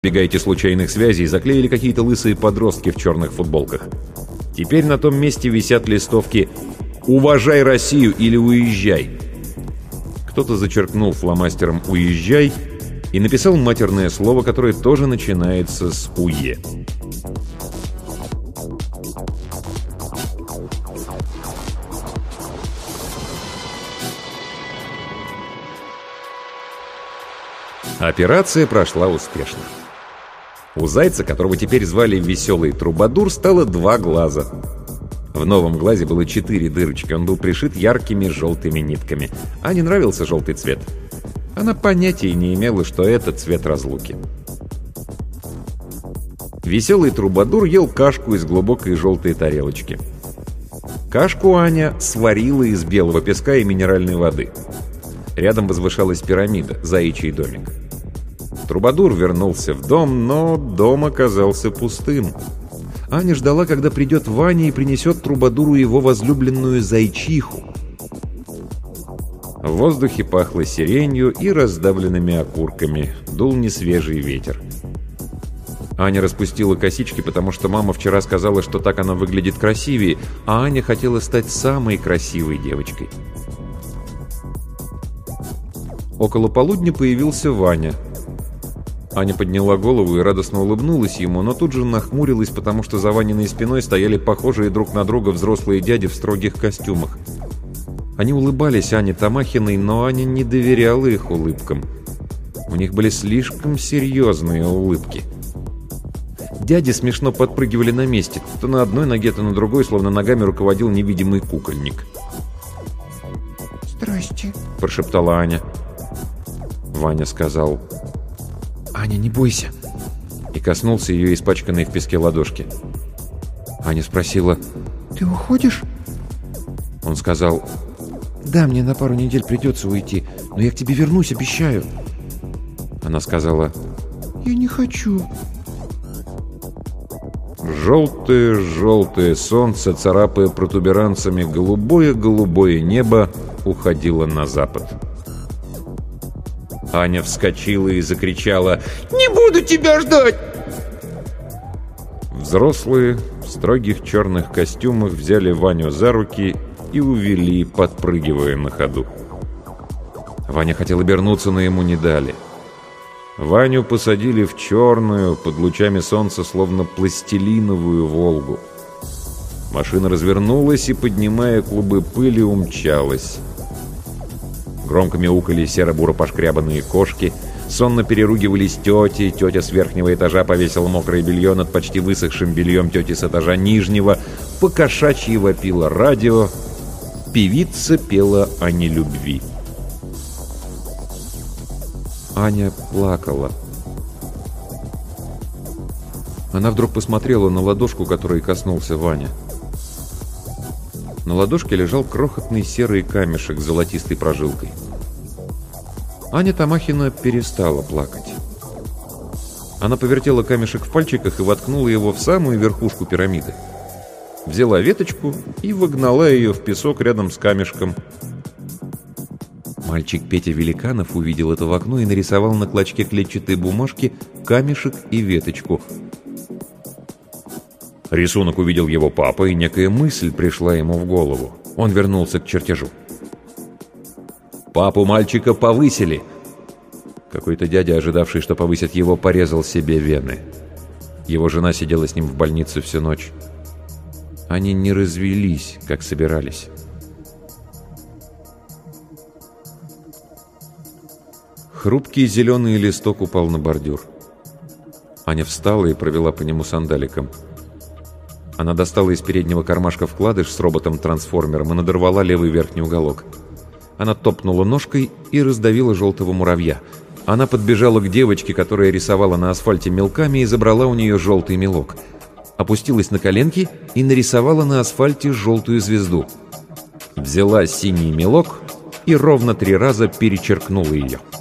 избегаете случайных связей, заклеили какие-то лысые подростки в черных футболках. Теперь на том месте висят листовки «Уважай Россию» или «Уезжай». Кто-то зачеркнул фломастером «Уезжай» и написал матерное слово, которое тоже начинается с «уе». Операция прошла успешно. У зайца, которого теперь звали Веселый Трубадур, стало 2 глаза. В новом глазе было 4 дырочки, он был пришит яркими желтыми нитками. Ане нравился желтый цвет. Она понятия не имела, что это цвет разлуки. Веселый Трубадур ел кашку из глубокой желтой тарелочки. Кашку Аня сварила из белого песка и минеральной воды. Рядом возвышалась пирамида, заячий домик. Трубадур вернулся в дом, но дом оказался пустым. Аня ждала, когда придет Ваня и принесет Трубадуру его возлюбленную зайчиху. В воздухе пахло сиренью и раздавленными окурками. Дул несвежий ветер. Аня распустила косички, потому что мама вчера сказала, что так она выглядит красивее, а Аня хотела стать самой красивой девочкой. Около полудня появился Ваня. Аня подняла голову и радостно улыбнулась ему, но тут же нахмурилась, потому что за Ваниной спиной стояли похожие друг на друга взрослые дяди в строгих костюмах. Они улыбались Ане Тамахиной, но Аня не доверяла их улыбкам. У них были слишком серьезные улыбки. Дяди смешно подпрыгивали на месте, то на одной ноге, то на другой, словно ногами руководил невидимый кукольник. «Здрасте», — прошептала Аня. Ваня сказал: «Аня, не бойся», и коснулся ее испачканной в песке ладошки. Аня спросила: «Ты уходишь?» Он сказал: «Да, мне на пару недель придется уйти, но я к тебе вернусь, обещаю». Она сказала: «Я не хочу». Желтое-желтое солнце, царапая протуберанцами голубое-голубое небо, уходило на запад. Аня вскочила и закричала: «Не буду тебя ждать!» Взрослые в строгих черных костюмах взяли Ваню за руки и увели, подпрыгивая на ходу. Ваня хотел обернуться, но ему не дали. Ваню посадили в черную, под лучами солнца, словно пластилиновую «Волгу». Машина развернулась и, поднимая клубы пыли, умчалась. Громко мяукали серо-буро-пошкрябанные кошки, сонно переругивались тети, тетя с верхнего этажа повесила мокрое белье над почти высохшим бельем тети с этажа нижнего, по-кошачьи вопило радио, певица пела о нелюбви. Аня плакала. Она вдруг посмотрела на ладошку, которой коснулся Ваня. На ладошке лежал крохотный серый камешек с золотистой прожилкой. Аня Тамахина перестала плакать. Она повертела камешек в пальчиках и воткнула его в самую верхушку пирамиды. Взяла веточку и вогнала ее в песок рядом с камешком. Мальчик Петя Великанов увидел это в окно и нарисовал на клочке клетчатой бумажки камешек и веточку. Рисунок увидел его папа, и некая мысль пришла ему в голову. Он вернулся к чертежу. Папу мальчика повысили. Какой-то дядя, ожидавший, что повысят его, порезал себе вены. Его жена сидела с ним в больнице всю ночь. Они не развелись, как собирались. Хрупкий зеленый листок упал на бордюр. Аня встала и провела по нему сандаликом. Она достала из переднего кармашка вкладыш с роботом-трансформером и надорвала левый верхний уголок. Она топнула ножкой и раздавила желтого муравья. Она подбежала к девочке, которая рисовала на асфальте мелками, и забрала у нее желтый мелок. Опустилась на коленки и нарисовала на асфальте желтую звезду. Взяла синий мелок и ровно 3 раза перечеркнула ее.